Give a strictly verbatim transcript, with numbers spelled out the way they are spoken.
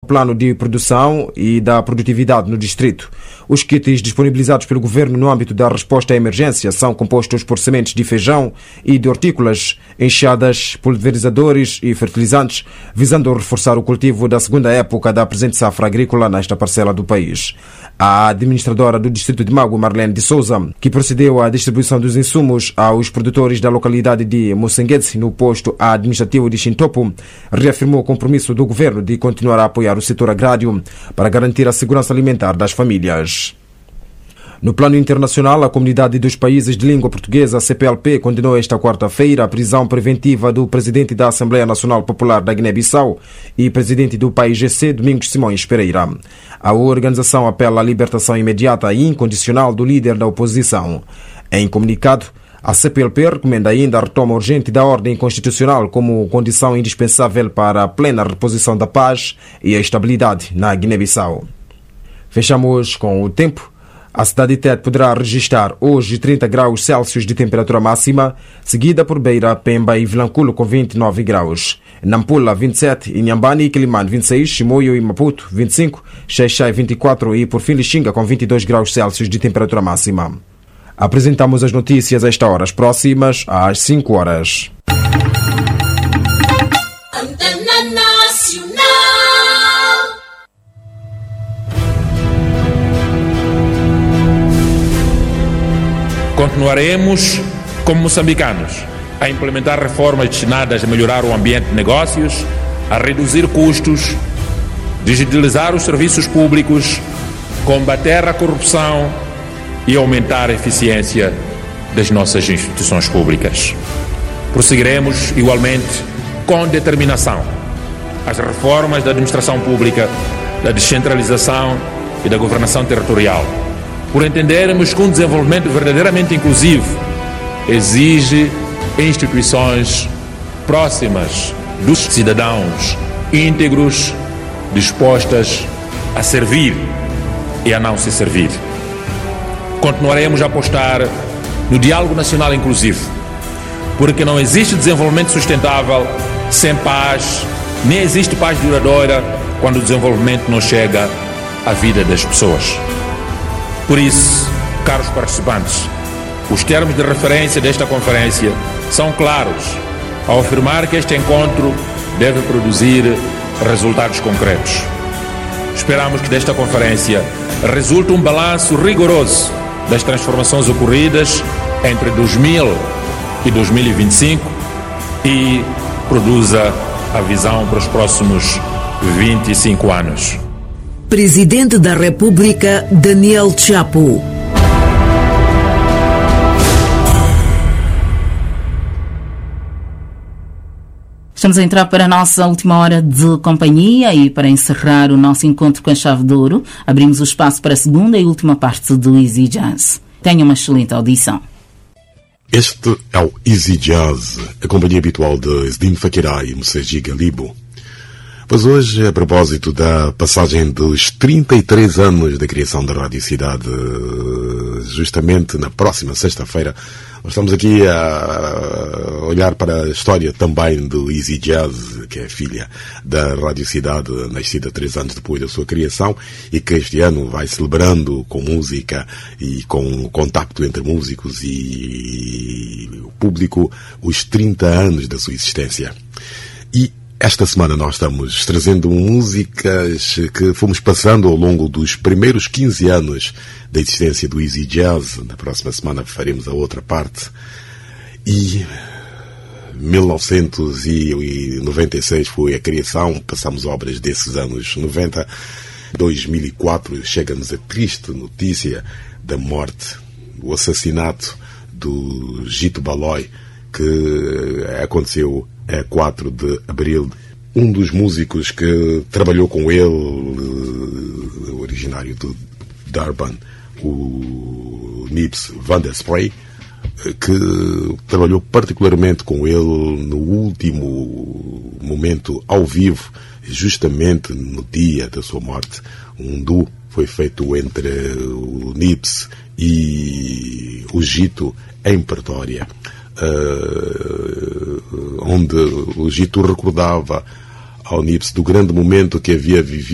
plano de produção e da produtividade no distrito. Os kits disponibilizados pelo governo no âmbito da resposta à emergência são compostos por sementes de feijão e de hortícolas, enxadas, pulverizadores e fertilizantes, visando reforçar o cultivo da segunda época da presente safra agrícola nesta parcela do país. A administradora do distrito de Mago, Marlene de Souza, que procedeu à distribuição dos insumos aos produtores da localidade de Moçanguete, no posto administrativo de Xintopo, reafirmou o compromisso do governo de continuar a apoiar o setor agrário para garantir a segurança alimentar das famílias. No plano internacional, a Comunidade dos Países de Língua Portuguesa, C P L P, condenou esta quarta-feira a prisão preventiva do presidente da Assembleia Nacional Popular da Guiné-Bissau e presidente do P A I G C, Domingos Simões Pereira. A organização apela à libertação imediata e incondicional do líder da oposição. Em comunicado, a C P L P recomenda ainda a retoma urgente da ordem constitucional como condição indispensável para a plena reposição da paz e a estabilidade na Guiné-Bissau. Fechamos com o tempo. A cidade de Tete poderá registrar hoje trinta graus Celsius de temperatura máxima, seguida por Beira, Pemba e Vilanculo com vinte e nove graus. Nampula, vinte e sete, Inhambane e Quilimane, vinte e seis, Chimoio e Maputo, vinte e cinco, Xai-Xai, vinte e quatro e por fim Lixinga com vinte e dois graus Celsius de temperatura máxima. Apresentamos as notícias a esta hora, as próximas às cinco horas. Continuaremos, como moçambicanos, a implementar reformas destinadas a melhorar o ambiente de negócios, a reduzir custos, digitalizar os serviços públicos, combater a corrupção e aumentar a eficiência das nossas instituições públicas. Prosseguiremos, igualmente, com determinação, as reformas da administração pública, da descentralização e da governação territorial, por entendermos que um desenvolvimento verdadeiramente inclusivo exige instituições próximas dos cidadãos, íntegros, dispostas a servir e a não se servir. Continuaremos a apostar no diálogo nacional inclusivo, porque não existe desenvolvimento sustentável sem paz, nem existe paz duradoura quando o desenvolvimento não chega à vida das pessoas. Por isso, caros participantes, os termos de referência desta conferência são claros ao afirmar que este encontro deve produzir resultados concretos. Esperamos que desta conferência resulte um balanço rigoroso das transformações ocorridas entre dois mil e dois mil e vinte e cinco e produza a visão para os próximos vinte e cinco anos. Presidente da República, Daniel Chapo. Estamos a entrar para a nossa última hora de companhia e para encerrar o nosso encontro com a chave de ouro, abrimos o espaço para a segunda e última parte do Easy Jazz. Tenha uma excelente audição. Este é o Easy Jazz, a companhia habitual de Sdim Fakirá e Moussaji Galibo. Pois hoje, a propósito da passagem dos trinta e três anos da criação da Rádio Cidade, justamente na próxima sexta-feira, nós estamos aqui a olhar para a história também do Easy Jazz, que é filha da Rádio Cidade, nascida três anos depois da sua criação, e que este ano vai celebrando com música e com contacto entre músicos e o público os trinta anos da sua existência. E esta semana nós estamos trazendo músicas que fomos passando ao longo dos primeiros quinze anos da existência do Easy Jazz. Na próxima semana faremos a outra parte. E mil novecentos e noventa e seis foi a criação, passamos obras desses anos noventa. dois mil e quatro chega-nos a triste notícia da morte, o assassinato do Gito Balói, que aconteceu a quatro de abril. Um dos músicos que trabalhou com ele, originário de Durban, o Nibs Van der Spray, que trabalhou particularmente com ele no último momento ao vivo, justamente no dia da sua morte. Um duo foi feito entre o Nibs e o Gito em Pretória. Uh, onde o Gito recordava ao Nibs do grande momento que havia vivido